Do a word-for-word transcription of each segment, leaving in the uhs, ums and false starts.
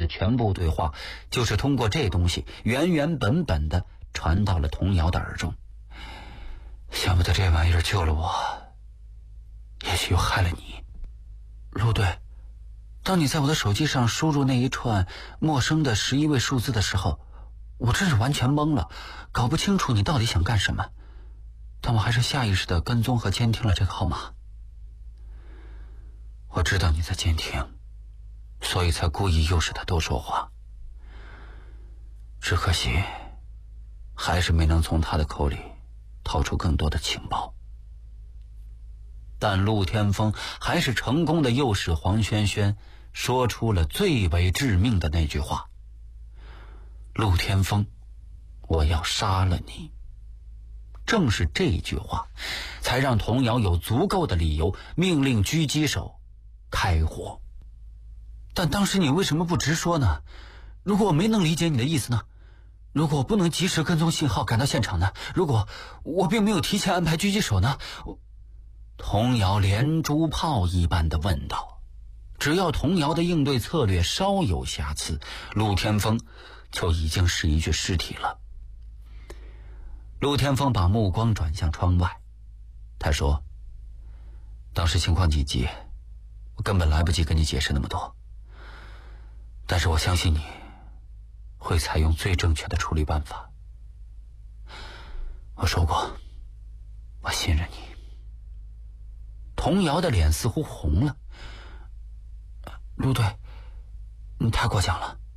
全部对话，就是通过这东西原原本本的传到了童瑶的耳中。想不得这玩意儿救了我，也许又害了你。陆队，当你在我的手机上输入那一串陌生的十一位数字的时候，我真是完全懵了，搞不清楚你到底想干什么，但我还是下意识的跟踪和监听了这个号码。我知道你在监听，所以才故意诱使他多说话，只可惜还是没能从他的口里掏出更多的情报。但陆天风还是成功的诱使黄轩轩说出了最为致命的那句话：陆天风，我要杀了你。正是这句话才让童瑶有足够的理由命令狙击手开火。但当时你为什么不直说呢？如果我没能理解你的意思呢？如果我不能及时跟踪信号赶到现场呢？如果我并没有提前安排狙击手呢？童瑶连珠炮一般的问道。只要童瑶的应对策略稍有瑕疵，陆天风就已经是一具尸体了。陆天风把目光转向窗外，他说：当时情况紧急，我根本来不及跟你解释那么多，但是我相信你会采用最正确的处理办法。我说过，我信任你。童瑶的脸似乎红了。陆队，你太过奖了。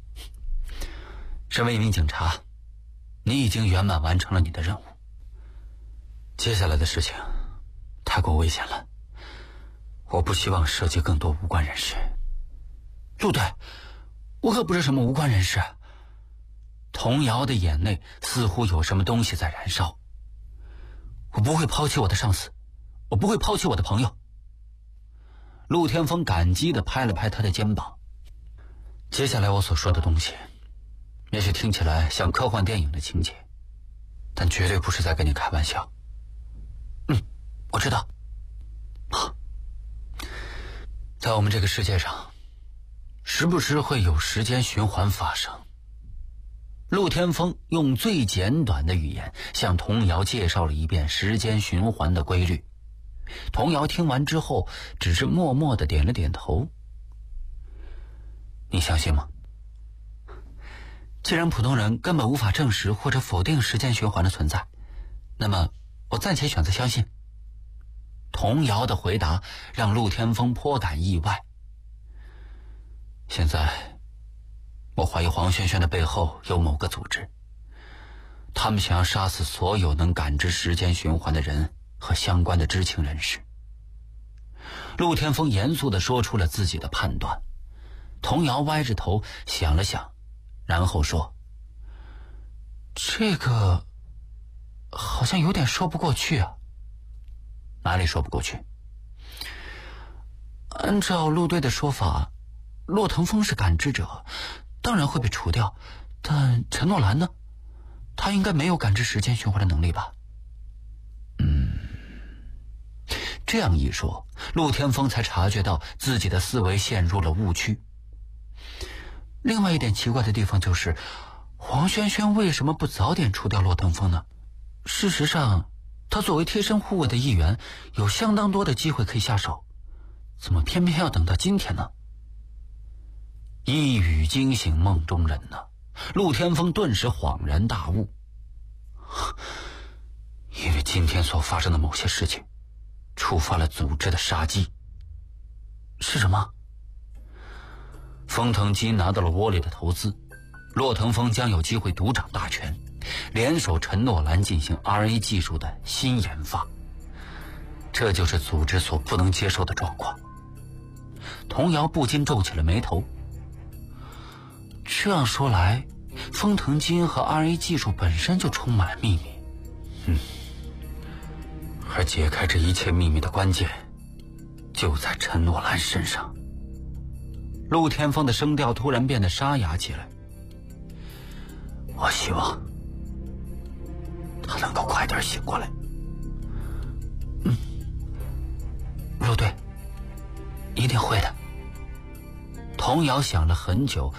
身为一名警察，你已经圆满完成了你的任务。接下来的事情太过危险了，我不希望涉及更多无关人士。陆队，我可不是什么无关人士。童瑶的眼内似乎有什么东西在燃烧。我不会抛弃我的上司，我不会抛弃我的朋友。陆天风感激地拍了拍他的肩膀。接下来我所说的东西也许听起来像科幻电影的情节，但绝对不是在跟你开玩笑。嗯，我知道。好，在我们这个世界上，时不时会有时间循环发生。陆天风用最简短的语言向童瑶介绍了一遍时间循环的规律。童瑶听完之后只是默默地点了点头。你相信吗？既然普通人根本无法证实或者否定时间循环的存在，那么我暂且选择相信。童瑶的回答让陆天风颇感意外。现在我怀疑黄轩轩的背后有某个组织，他们想要杀死所有能感知时间循环的人和相关的知情人士。陆天风严肃地说出了自己的判断。童瑶歪着头想了想，然后说：这个好像有点说不过去啊。哪里说不过去？按照陆队的说法，骆腾风是感知者，当然会被除掉，但陈诺兰呢？他应该没有感知时间循环的能力吧？嗯，这样一说，陆天风才察觉到自己的思维陷入了误区。另外一点奇怪的地方就是，黄轩轩为什么不早点除掉骆腾风呢？事实上，他作为贴身护卫的一员，有相当多的机会可以下手，怎么偏偏要等到今天呢？一语惊醒梦中人呢，陆天风顿时恍然大悟。因为今天所发生的某些事情触发了组织的杀机。是什么？风腾基拿到了窝里的投资，骆腾风将有机会独掌大权，联手陈诺兰进行 R A 技术的新研发。这就是组织所不能接受的状况。童瑶不禁皱起了眉头。这样说来，风腾基因和 R A 技术本身就充满了秘密。嗯，而解开这一切秘密的关键就在陈诺兰身上。陆天风的声调突然变得沙哑起来。我希望他能够快点醒过来。嗯，陆队，一定会的。童瑶想了很久，